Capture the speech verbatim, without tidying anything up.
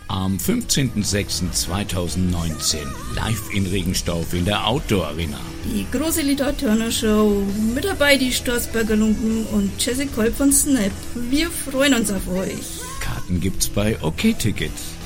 Am fünfzehnten sechsten zweitausendneunzehn, live in Regenstauf in der Outdoor Arena. Die große Literaturnenshow, mit dabei die Straßberger Lumpen und Jesse Kolb von Snap. Wir freuen uns auf euch. Karten gibt's bei OK Ticket.